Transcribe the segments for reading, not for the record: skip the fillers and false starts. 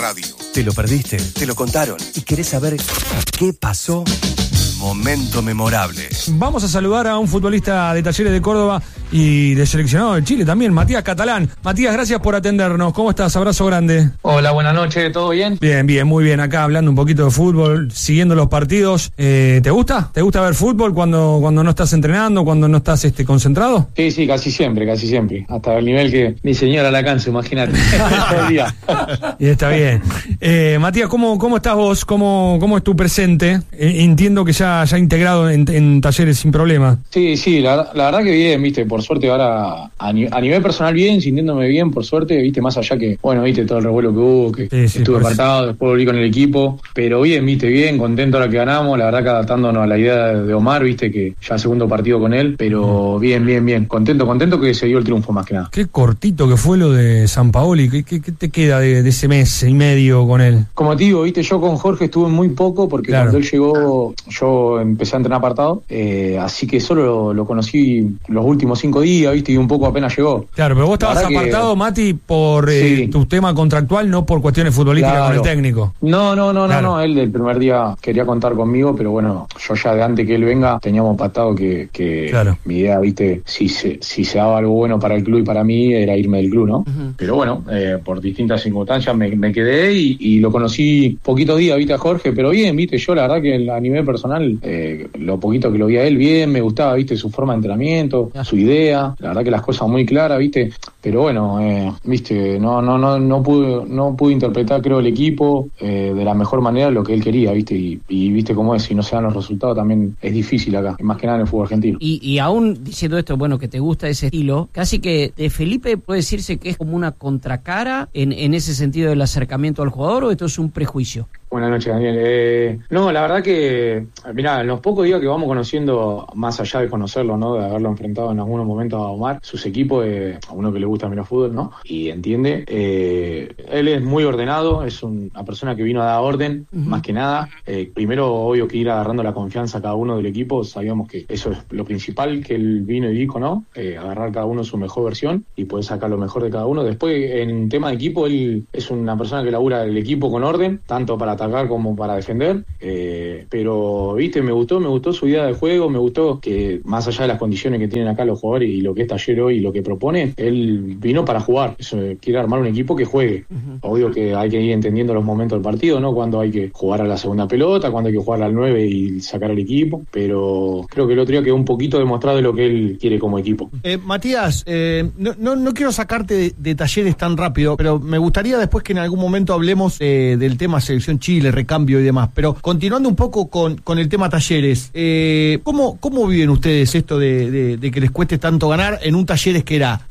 radio. ¿Te lo perdiste? ¿Te lo contaron? ¿Y querés saber qué pasó? Momento memorable. Vamos a saludar a un futbolista de Talleres de Córdoba y de seleccionado de Chile también, Matías Catalán. Matías, gracias por atendernos. ¿Cómo estás? Abrazo grande. Hola, buenas noches. ¿Todo bien? Bien, muy bien. Acá hablando un poquito de fútbol, siguiendo los partidos. ¿Te gusta? ¿Te gusta ver fútbol cuando no estás entrenando, cuando no estás concentrado? Sí, casi siempre. Hasta el nivel que mi señora la cansa, imagínate. Todo el día. Y está bien. Matías, ¿cómo estás vos? ¿Cómo es tu presente? Entiendo que ya integrado en Talleres sin problema. Sí, la verdad que bien, viste, por suerte ahora a nivel personal bien, sintiéndome bien, por suerte, viste, más allá que, bueno, viste, todo el revuelo que hubo, que estuve apartado, después volví con el equipo, pero bien, viste, bien, contento ahora que ganamos, la verdad que adaptándonos a la idea de Omar, viste, que ya segundo partido con él, pero bien, contento que se dio el triunfo más que nada. Qué cortito que fue lo de Sampaoli, ¿qué te queda de ese mes y medio con él? Como te digo, viste, yo con Jorge estuve muy poco, porque cuando él llegó, yo empecé a entrenar apartado, así que solo lo conocí los últimos 5 días, viste, y un poco apenas llegó. Claro, pero vos estabas apartado, Mati, por tu tema contractual, no por cuestiones futbolísticas con el técnico. No, él del primer día quería contar conmigo, pero bueno, yo ya de antes que él venga teníamos pactado que mi idea, viste, si se daba algo bueno para el club y para mí, era irme del club, ¿no? Uh-huh. Pero bueno, por distintas circunstancias me quedé y lo conocí poquitos días, viste, a Jorge, pero bien, viste, yo la verdad que a nivel personal, lo poquito que lo vi a él bien, me gustaba, viste, su forma de entrenamiento, su idea, la verdad que las cosas muy claras, viste, pero bueno, viste, no pude interpretar, creo, el equipo de la mejor manera lo que él quería, viste, y viste cómo es, si no se dan los resultados también es difícil acá, más que nada en el fútbol argentino. Y aún diciendo esto, bueno, que te gusta ese estilo, casi que de Felipe puede decirse que es como una contracara en ese sentido del acercamiento al jugador, ¿o esto es un prejuicio? Buenas noches, Daniel. No, la verdad que, mirá, en los pocos días que vamos conociendo, más allá de conocerlo, ¿no? De haberlo enfrentado en algunos momentos a Omar, sus equipos, a uno que le gusta mirar fútbol, ¿no? Y entiende, él es muy ordenado, es una persona que vino a dar orden, más que nada. Primero, obvio que ir agarrando la confianza a cada uno del equipo, sabíamos que eso es lo principal que él vino y dijo, ¿no? Agarrar cada uno su mejor versión y poder sacar lo mejor de cada uno. Después, en tema de equipo, él es una persona que labura el equipo con orden, tanto para atacar como para defender, pero viste, me gustó su idea de juego, me gustó que más allá de las condiciones que tienen acá los jugadores y lo que es Talleres hoy y lo que propone, él vino para jugar, eso, quiere armar un equipo que juegue. Obvio que hay que ir entendiendo los momentos del partido, ¿no? Cuando hay que jugar a la segunda pelota, cuando hay que jugar al 9 y sacar al equipo, pero creo que el otro día quedó un poquito demostrado de lo que él quiere como equipo. Matías, no quiero sacarte de Talleres tan rápido, pero me gustaría después que en algún momento hablemos del tema Selección Chile, recambio y demás, pero continuando un poco con el tema Talleres, ¿cómo viven ustedes esto de que les cueste tanto ganar en un Talleres que era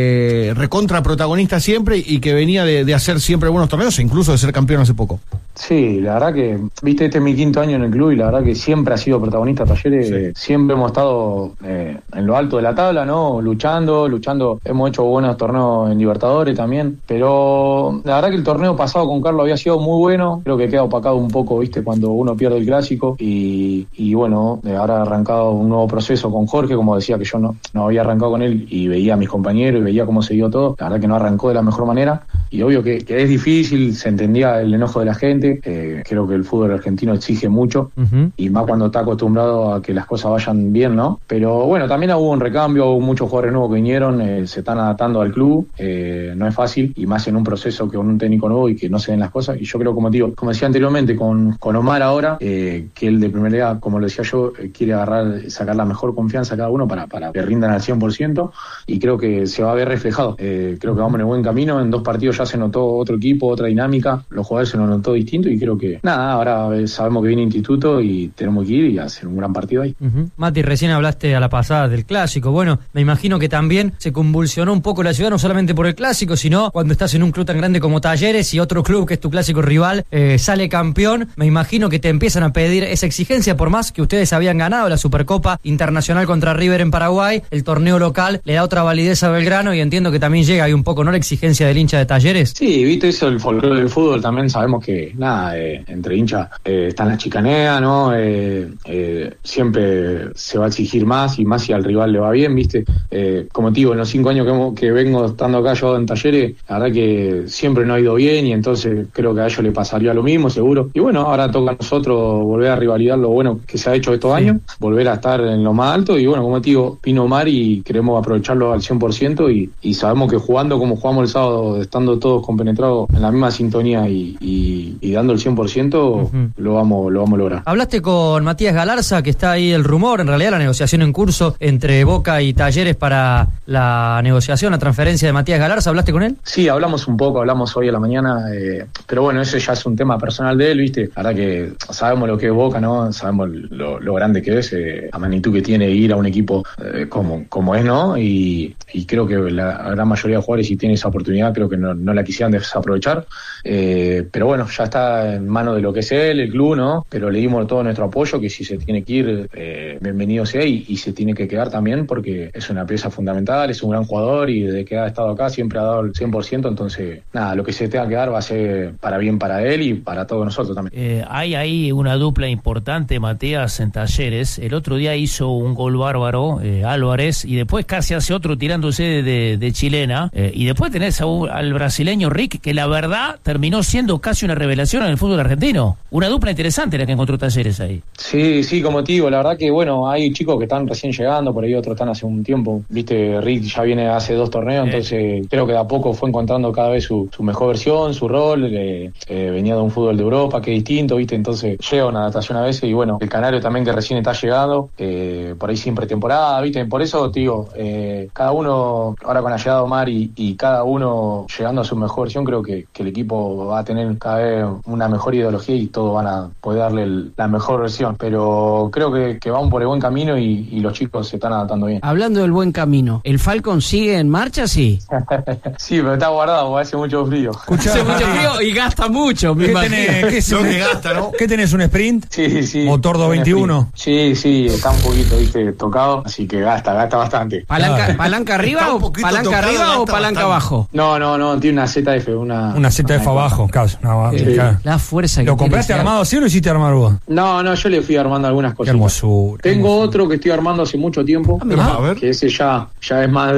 recontra protagonista siempre y que venía de hacer siempre buenos torneos e incluso de ser campeón hace poco? Sí, la verdad que, viste, este es mi 5º año en el club y la verdad que siempre ha sido protagonista Talleres, siempre hemos estado en lo alto de la tabla, ¿no? Luchando, hemos hecho buenos torneos en Libertadores también, pero la verdad que el torneo pasado con Carlos había sido muy bueno, creo que queda opacado un poco, viste, cuando uno pierde el clásico y bueno, ahora ha arrancado un nuevo proceso con Jorge, como decía que yo no había arrancado con él y veía a mis compañeros y veía cómo se dio todo, la verdad que no arrancó de la mejor manera y obvio que es difícil, se entendía el enojo de la gente, creo que el fútbol argentino exige mucho y más cuando está acostumbrado a que las cosas vayan bien, ¿no? Pero bueno, también hubo un recambio, hubo muchos jugadores nuevos que vinieron, se están adaptando al club, no es fácil y más en un proceso que con un técnico nuevo y que no se den las cosas y yo creo, como decía anteriormente, con Omar ahora, que él de primera edad, como lo decía yo, quiere sacar la mejor confianza a cada uno para que rindan al 100% y creo que se va a ver reflejado. Creo que vamos en el buen camino, en 2 partidos ya se notó otro equipo, otra dinámica, los jugadores se nos notó distinto y creo que, ahora sabemos que viene Instituto y tenemos que ir y hacer un gran partido ahí. Mati, recién hablaste a la pasada del Clásico, bueno, me imagino que también se convulsionó un poco la ciudad, no solamente por el Clásico, sino cuando estás en un club tan grande como Talleres y otro club que es tu clásico rival, sale campeón, me imagino que te empiezan a pedir esa exigencia, por más que ustedes habían ganado la Supercopa Internacional contra River en Paraguay, el torneo local le da otra validez a Belgrano y entiendo que también llega ahí un poco, ¿no?, la exigencia del hincha de Talleres Talleres? Sí, viste, eso el folclore del fútbol también sabemos que, nada, entre hinchas están las chicaneas, ¿no? Siempre se va a exigir más, y más si al rival le va bien, viste. Como te digo, en los 5 años que vengo estando acá yo en Talleres, la verdad que siempre no ha ido bien, y entonces creo que a ellos le pasaría lo mismo, seguro. Y bueno, ahora toca a nosotros volver a rivalidar lo bueno que se ha hecho estos años, volver a estar en lo más alto, y bueno, como te digo, vino Omar y queremos aprovecharlo al 100%, y sabemos que jugando como jugamos el sábado, estando todos compenetrados en la misma sintonía y dando el 100%, lo vamos a lograr. Hablaste con Matías Galarza, que está ahí el rumor, en realidad la negociación en curso entre Boca y Talleres para la negociación, la transferencia de Matías Galarza. ¿Hablaste con él? Sí, hablamos un poco, hablamos hoy a la mañana, pero bueno, ese ya es un tema personal de él, viste. La verdad que sabemos lo que es Boca, ¿no? Sabemos lo grande que es, la magnitud que tiene ir a un equipo como es, ¿no? Y creo que la gran mayoría de jugadores, si tiene esa oportunidad, creo que no la quisieran desaprovechar. Pero bueno, ya está en manos de lo que es él, el club, ¿no? Pero le dimos todo nuestro apoyo, que si se tiene que ir, bienvenido sea, y se tiene que quedar también, porque es una pieza fundamental, es un gran jugador, y desde que ha estado acá siempre ha dado el 100%, entonces nada, lo que se tenga que dar va a ser para bien para él y para todos nosotros también. Hay ahí una dupla importante, Matías, en Talleres. El otro día hizo un gol bárbaro, Álvarez, y después casi hace otro tirándose de chilena, y después tenés al brasileño Rick, que la verdad terminó siendo casi una revelación en el fútbol argentino. Una dupla interesante la que encontró Talleres ahí. Sí, como te digo, la verdad que bueno, hay chicos que están recién llegando, por ahí otros están hace un tiempo, viste, Rick ya viene hace 2 torneos, entonces creo que de a poco fue encontrando cada vez su mejor versión, su rol, venía de un fútbol de Europa que es distinto, viste, entonces llega una adaptación a veces, y bueno, el canario también que recién está llegando, por ahí sin pretemporada, viste, por eso te digo, cada uno, ahora con la llegada de Omar y cada uno llegando a su mejor versión, creo que el equipo va a tener cada vez una mejor ideología y todos van a poder darle la mejor versión, pero creo que vamos por el buen camino y los chicos se están adaptando bien. Hablando del buen camino, ¿el Falcon sigue en marcha? Sí. Sí, pero está guardado porque hace mucho frío. Hace mucho frío y gasta mucho, me imagino. ¿Qué tenés, un sprint? Sí. ¿Motor 221? Sí, está un poquito, viste, tocado, así que gasta bastante. ¿Palanca arriba o palanca abajo? No, tiene una ZF, una ZF abajo, casi. La fuerza que ¿Lo compraste armado así o lo hiciste armar vos? No, yo le fui armando algunas cosas. Qué hermosura. Tengo otro que estoy armando hace mucho tiempo, A ver. que ese ya es más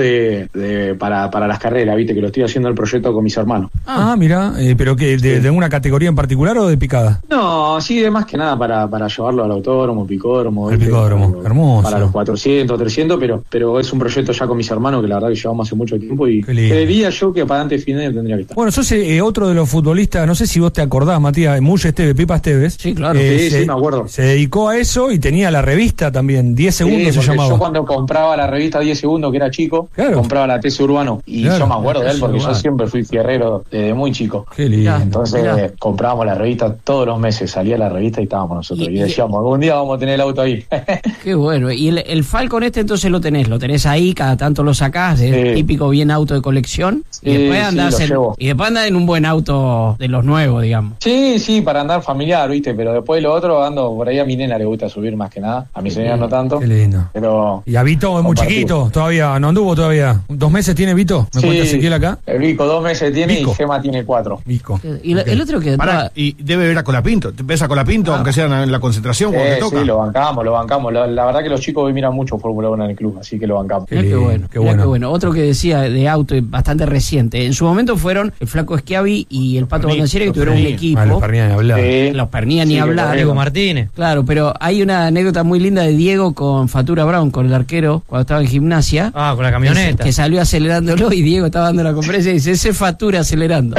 para las carreras, viste, que lo estoy haciendo el proyecto con mis hermanos. Mira, pero que de una categoría en particular o de picada? No, sí, de más que nada para llevarlo al autódromo, picódromo. El picódromo, hermoso. Para los 400, 300, pero es un proyecto ya con mis hermanos que la verdad que llevamos hace mucho tiempo, y creería yo que para antes de fin de año tendría que estar. Bueno, sos otro de los futbolistas, no sé si vos te acordás, Matías, Mulle Esteves, Pipa Esteves. Sí, claro. Sí, me acuerdo. Se dedicó a eso y tenía la revista también, 10 segundos se llamaba. Yo cuando compraba la revista 10 segundos, que era chico, compraba la TC Urbano, y yo me acuerdo de él porque yo siempre fui fierrero desde muy chico. Qué lindo. Entonces comprábamos la revista todos los meses, salía la revista y estábamos nosotros. Y decíamos, algún día vamos a tener el auto ahí. Qué bueno. Y el Falcon entonces lo tenés ahí, cada tanto lo sacás, típico bien auto de colección, y después andás en un buen auto de los nuevos, digamos. Sí, para andar familiar, viste, pero después lo otro ando por ahí. A mi nena le gusta subir más que nada, a mi señora no tanto. Qué lindo. Pero y a Vito es muy chiquito, todavía no anduvo todavía. 2 meses tiene Vito, me cuenta Ezequiel acá. El Vico 2 meses tiene. Vico. Y Gema tiene 4. Vico. Y el otro que... Y debe ver a Colapinto. ¿Ves a Colapinto, aunque sea en la concentración, cuando te toca? Sí, lo bancamos. La verdad que los chicos hoy miran mucho Fórmula 1 en el club, así que lo bancamos. Qué bueno. Otro que decía de auto, bastante reciente. En su momento fueron el Flaco Schiavi y el Pato Bondancieri, que tuvieron un equipo. Los Pernía ni hablar. Los Pernía ni hablar. Diego Martínez. Claro, pero hay una anécdota muy linda de Diego con Fatura Brown, con el arquero, cuando estaba en Gimnasia. Con la camioneta. Que salió acelerándolo y Diego estaba dando la conferencia y dice, ese Fatura acelerando.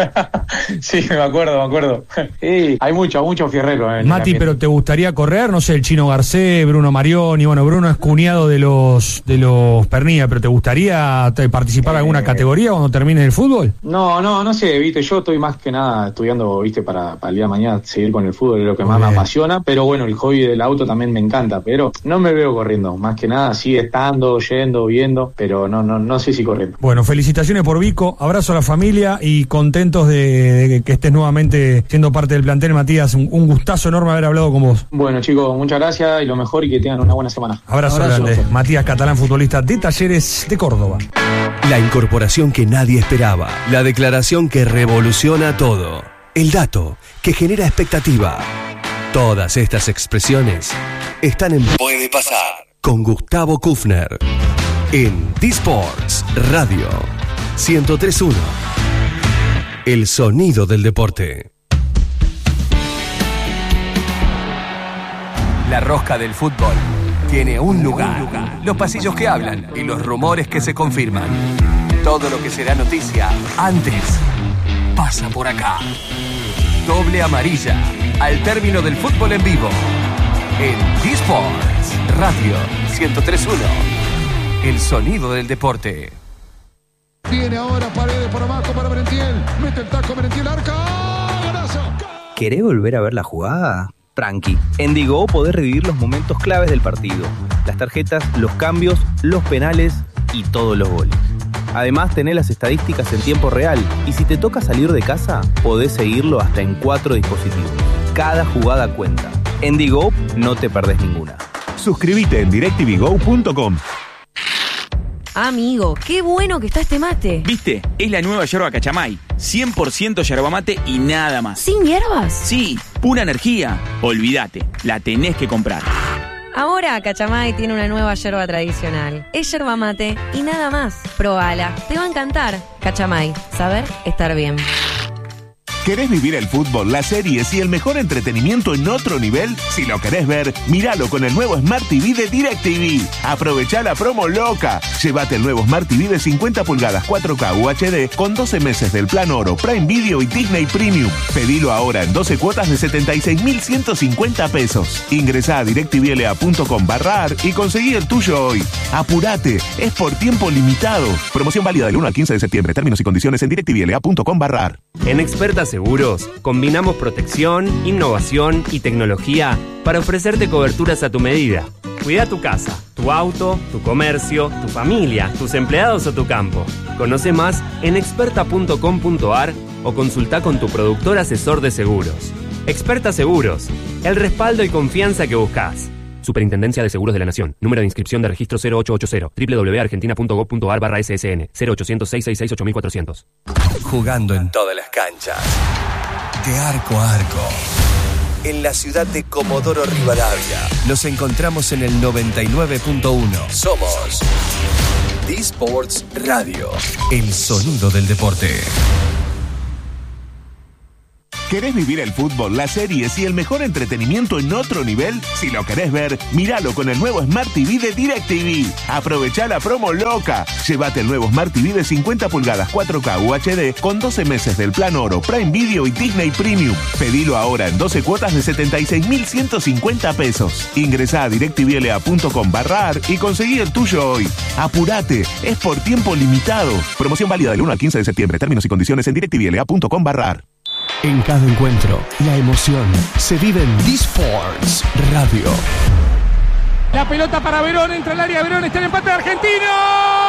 Sí, me acuerdo. Sí, hay mucho fierrero. Mati, pero ¿te gustaría correr? No sé, el Chino Garcés, Bruno Marioni. Bueno, Bruno es cuñado de los Pernía, pero ¿te gustaría participar en alguna categoría cuando termine el fútbol? No sé, viste, yo estoy más que nada estudiando, viste, para el día de mañana seguir con el fútbol, es lo que más me apasiona, pero bueno, el hobby del auto también me encanta, pero no me veo corriendo, más que nada sigue estando, yendo, viendo, pero no sé si corriendo. Bueno, felicitaciones por Vico, abrazo a la familia y contentos de que estés nuevamente siendo parte del plantel, Matías, un gustazo enorme haber hablado con vos. Bueno, chicos, muchas gracias y lo mejor, y que tengan una buena semana. Abrazo grande. Matías Catalán, futbolista de Talleres de Córdoba. La incorporación que nadie esperaba. La declaración que revoluciona todo. El dato que genera expectativa. Todas estas expresiones están en Puede Pasar con Gustavo Kufner en D-Sports Radio 103.1. El sonido del deporte. La rosca del fútbol tiene un lugar. Los pasillos que hablan y los rumores que se confirman. Todo lo que será noticia antes pasa por acá. Doble amarilla al término del fútbol en vivo. En D-Sports Radio 103.1. El sonido del deporte. Viene ahora Paredes por abajo para Merentiel. Mete el taco Merentiel, arca. ¡Golazo! ¿Querés volver a ver la jugada? Tranqui. En Digo podés revivir los momentos claves del partido. Las tarjetas, los cambios, los penales y todos los goles. Además, tenés las estadísticas en tiempo real. Y si te toca salir de casa, podés seguirlo hasta en 4 dispositivos. Cada jugada cuenta. En Digo no te perdés ninguna. Suscríbete en directvgo.com. Amigo, qué bueno que está este mate. ¿Viste? Es la nueva yerba Cachamay. 100% yerba mate y nada más. ¿Sin hierbas? Sí, pura energía. Olvídate, la tenés que comprar. Ahora Cachamay tiene una nueva yerba tradicional. Es yerba mate y nada más. Probala, te va a encantar. Cachamay, saber estar bien. ¿Querés vivir el fútbol, las series y el mejor entretenimiento en otro nivel? Si lo querés ver, míralo con el nuevo Smart TV de DirecTV. Aprovechá la promo loca. Llévate el nuevo Smart TV de 50 pulgadas 4K UHD con 12 meses del plan Oro, Prime Video y Disney Premium. Pedilo ahora en 12 cuotas de 76.150 pesos. Ingresá a directvla.com/ar y conseguí el tuyo hoy. Apurate, es por tiempo limitado. Promoción válida del 1 al 15 de septiembre. Términos y condiciones en directvla.com/ar. En Experta Seguros, combinamos protección, innovación y tecnología para ofrecerte coberturas a tu medida. Cuida tu casa, tu auto, tu comercio, tu familia, tus empleados o tu campo. Conoce más en experta.com.ar o consulta con tu productor asesor de seguros. Experta Seguros, el respaldo y confianza que buscas. Superintendencia de Seguros de la Nación. Número de inscripción de registro 0880. www.argentina.gov.ar/ssn. 0800-666-8400. Jugando en todas las canchas. De arco a arco. En la ciudad de Comodoro Rivadavia. Nos encontramos en el 99.1. Somos D-Sports Radio. El sonido del deporte. ¿Querés vivir el fútbol, las series y el mejor entretenimiento en otro nivel? Si lo querés ver, míralo con el nuevo Smart TV de DirecTV. Aprovechá la promo loca. Llévate el nuevo Smart TV de 50 pulgadas 4K UHD con 12 meses del plan Oro, Prime Video y Disney Premium. Pedilo ahora en 12 cuotas de 76.150 pesos. Ingresá a directvla.com/ar y conseguí el tuyo hoy. Apurate, es por tiempo limitado. Promoción válida del 1 al 15 de septiembre. Términos y condiciones en directvla.com/ar. En cada encuentro, la emoción se vive en D-Sports Radio. La pelota para Verón, entra al área Verón, está el empate de Argentino.